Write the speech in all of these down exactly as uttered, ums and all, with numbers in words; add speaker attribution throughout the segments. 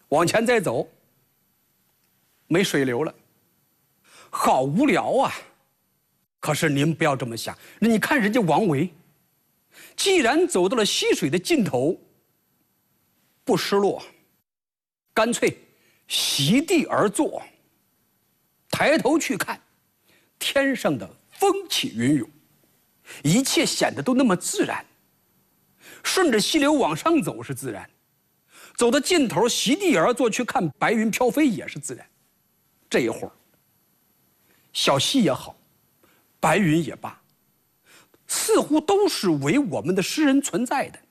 Speaker 1: 往前再走，没水流了，好无聊啊！可是您不要这么想，你看人家王维，既然走到了溪水的尽头，不失落，干脆席地而坐，抬头去看，天上的风起云涌，一切显得都那么自然。顺着溪流往上走是自然，走到尽头席地而坐去看白云飘飞也是自然。这一会儿，小溪也好，白云也罢，似乎都是为我们的诗人存在的。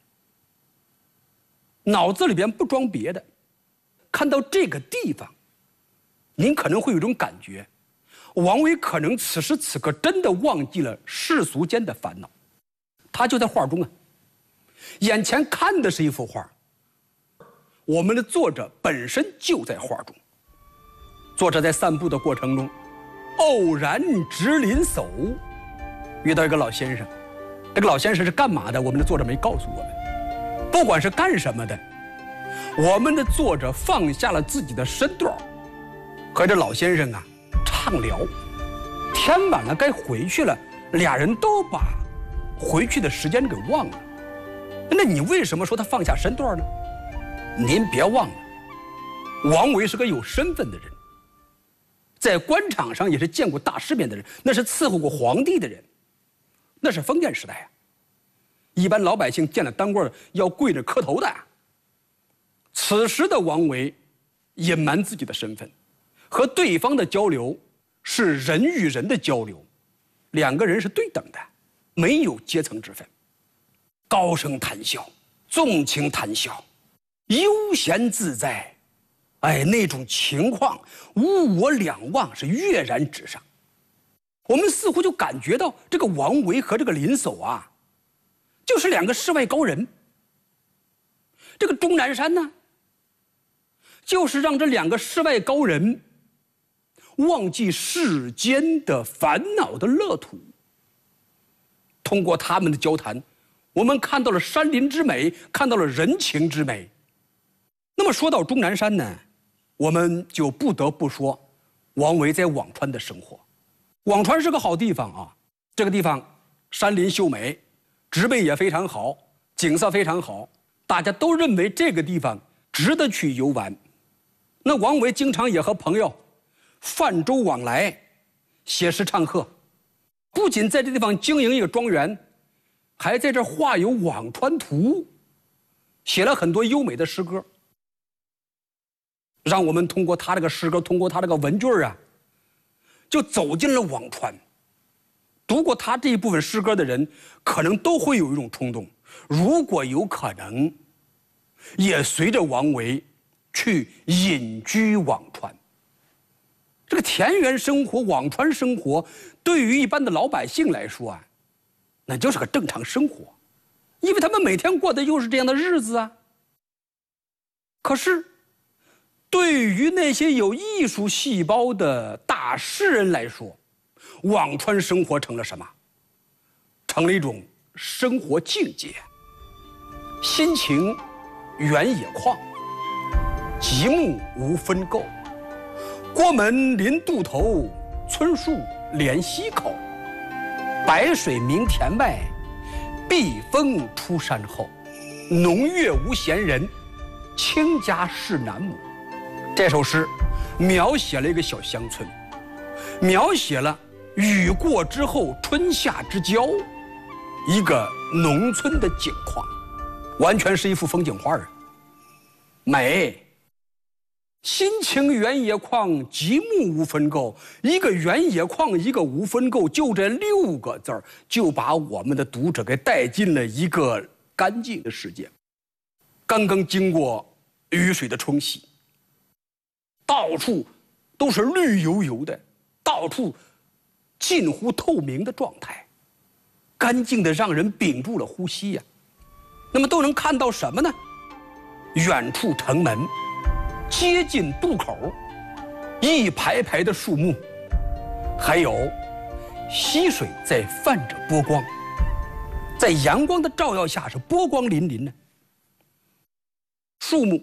Speaker 1: 脑子里边不装别的，看到这个地方，您可能会有一种感觉，王维可能此时此刻真的忘记了世俗间的烦恼，他就在画中啊，眼前看的是一幅画，我们的作者本身就在画中。作者在散步的过程中，偶然值林叟，遇到一个老先生。这个老先生是干嘛的？我们的作者没告诉我们。不管是干什么的，我们的作者放下了自己的身段，和这老先生啊畅聊。天晚了，该回去了，俩人都把回去的时间给忘了。那你为什么说他放下身段呢？您别忘了，王维是个有身份的人，在官场上也是见过大世面的人，那是伺候过皇帝的人，那是封建时代啊。一般老百姓见了当官要跪着磕头的。此时的王维隐瞒自己的身份，和对方的交流是人与人的交流，两个人是对等的，没有阶层之分。高声谈笑，纵情谈笑，悠闲自在，哎，那种情况无我两忘，是跃然纸上。我们似乎就感觉到这个王维和这个林叟啊，就是两个世外高人。这个钟南山呢，就是让这两个世外高人忘记世间的烦恼的乐土。通过他们的交谈，我们看到了山林之美，看到了人情之美。那么说到钟南山呢，我们就不得不说王维在辋川的生活。辋川是个好地方啊，这个地方山林秀美，植被也非常好，景色非常好，大家都认为这个地方值得去游玩。那王维经常也和朋友泛舟往来，写诗唱和，不仅在这地方经营一个庄园，还在这画有辋川图，写了很多优美的诗歌，让我们通过他这个诗歌，通过他这个文句啊，就走进了辋川。读过他这一部分诗歌的人，可能都会有一种冲动，如果有可能，也随着王维去隐居辋川。这个田园生活、辋川生活，对于一般的老百姓来说啊，那就是个正常生活，因为他们每天过的又是这样的日子啊。可是，对于那些有艺术细胞的大诗人来说，辋川生活成了什么？成了一种生活境界。心情原野旷，极目无分垢。郭门临渡头，村树连溪口。白水明田外，碧峰出山后。农月无闲人，亲家事难母。这首诗描写了一个小乡村，描写了雨过之后春夏之交，一个农村的景况，完全是一幅风景画啊，美。心情原野旷，极目无分垢。一个原野旷，一个无分垢，就这六个字儿，就把我们的读者给带进了一个干净的世界。刚刚经过雨水的冲洗，到处都是绿油油的，到处近乎透明的状态，干净的让人屏住了呼吸呀、啊。那么都能看到什么呢？远处城门，接近渡口，一排排的树木，还有溪水在泛着波光，在阳光的照耀下是波光粼粼的。树木